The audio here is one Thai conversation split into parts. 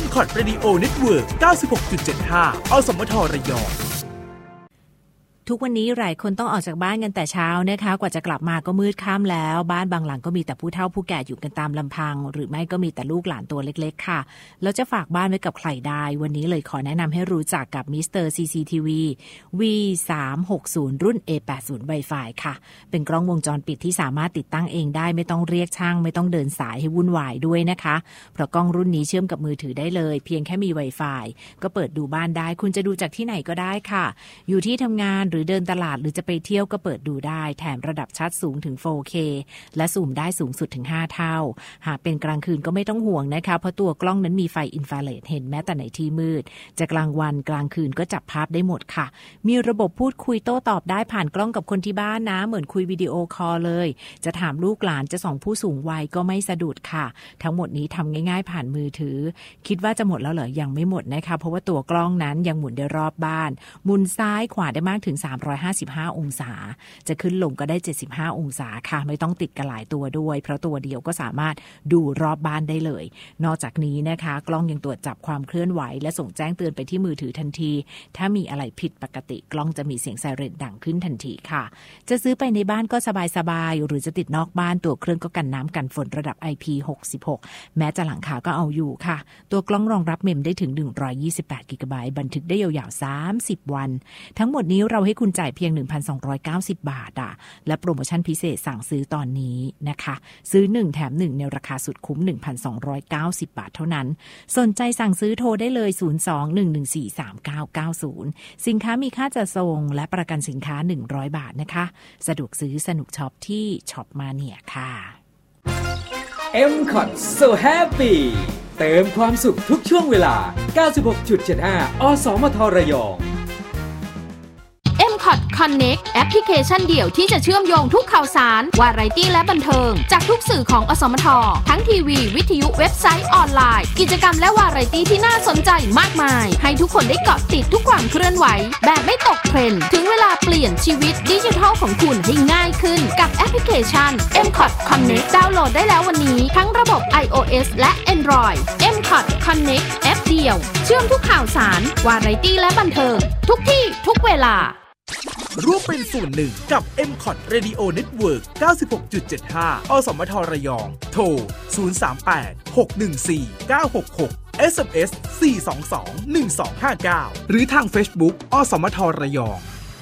MCOT Radio Network 96.75 อสมทระยองทุกวันนี้หลายคนต้องออกจากบ้านกันแต่เช้านะคะกว่าจะกลับมาก็มืดค่ำแล้วบ้านบางหลังก็มีแต่ผู้เฒ่าผู้แก่อยู่กันตามลำพังหรือไม่ก็มีแต่ลูกหลานตัวเล็กๆค่ะแล้วจะฝากบ้านไว้กับใครได้วันนี้เลยขอแนะนำให้รู้จักกับมิสเตอร์ CCTV V360 รุ่น A80 Wi-Fi ค่ะเป็นกล้องวงจรปิดที่สามารถติดตั้งเองได้ไม่ต้องเรียกช่างไม่ต้องเดินสายให้วุ่นวายด้วยนะคะเพราะกล้องรุ่นนี้เชื่อมกับมือถือได้เลยเพียงแค่มี Wi-Fi ก็เปิดดูบ้านได้คุณจะดูจากที่ไหนก็ได้ค่ะอยู่ที่ทำงานหรือเดินตลาดหรือจะไปเที่ยวก็เปิดดูได้แถมระดับชัดสูงถึง 4K และซูมได้สูงสุดถึง5เท่าหากเป็นกลางคืนก็ไม่ต้องห่วงนะคะเพราะตัวกล้องนั้นมีไฟอินฟราเรดเห็นแม้แต่ในที่มืดจะกลางวันกลางคืนก็จับภาพได้หมดค่ะมีระบบพูดคุยโต้ตอบได้ผ่านกล้องกับคนที่บ้านนะเหมือนคุยวิดีโอคอลเลยจะถามลูกหลานจะส่องผู้สูงวัยก็ไม่สะดุดค่ะทั้งหมดนี้ทำง่ายๆผ่านมือถือคิดว่าจะหมดแล้วเหรอยังไม่หมดนะคะเพราะว่าตัวกล้องนั้นยังหมุนได้รอบบ้านหมุนซ้ายขวาได้มากถึง355องศาจะขึ้นลงก็ได้75องศาค่ะไม่ต้องติดกันหลายตัวด้วยเพราะตัวเดียวก็สามารถดูรอบบ้านได้เลยนอกจากนี้นะคะกล้องยังตรวจจับความเคลื่อนไหวและส่งแจ้งเตือนไปที่มือถือทันทีถ้ามีอะไรผิดปกติกล้องจะมีเสียงไซเรนดังขึ้นทันทีค่ะจะซื้อไปในบ้านก็สบายๆหรือจะติดนอกบ้านตัวเครื่องก็กันน้ำกันฝนระดับ IP66 แม้จะหลังคาก็เอาอยู่ค่ะตัวกล้องรองรับเมมได้ถึง128 GB บันทึกได้ยาวๆ30วันทั้งหมดนี้เราให้คุณจ่ายเพียง 1,290 บาทและโปรโมชั่นพิเศษสั่งซื้อตอนนี้นะคะซื้อ1แถม1ในราคาสุดคุ้ม 1,290 บาทเท่านั้นสนใจสั่งซื้อโทรได้เลย02-114-3990สินค้ามีค่าจัดส่งและประกันสินค้า100บาทนะคะสะดวกซื้อสนุกช็อปที่ช็อปมาเนียค่ะ MCOT So Happy เติมความสุขทุกช่วงเวลา 96.75 อสมทระยอง MCOT Connect แอปพลิเคชันเดี่ยวที่จะเชื่อมโยงทุกข่าวสารวาไรตี้และบันเทิงจากทุกสื่อของอสมททั้งทีวีวิทยุเว็บไซต์ออนไลน์กิจกรรมและวาไรตี้ที่น่าสนใจมากมายให้ทุกคนได้เกาะติดทุกความเคลื่อนไหวแบบไม่ตกเทรนด์ถึงเวลาเปลี่ยนชีวิตดิจิทัลของคุณให้ง่ายขึ้นกับแอปพลิเคชัน MCOT Connect ดาวน์โหลดได้แล้ววันนี้ทั้งระบบ iOS และ Android MCOT Connect แอปเดียวเชื่อมทุกข่าวสารวาไรตี้และบันเทิงทุกที่ทุกเวลาร่วมเป็นส่วนหนึ่งกับ MCOT Radio Network 96.75 อสมทระยองโทร038-614-966 SMS 422-1259 หรือทาง Facebook อสมทระยอง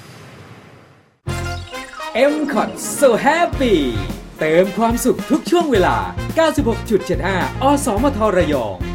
MCOT So Happy เติมความสุขทุกช่วงเวลา 96.75 อสมทระยอง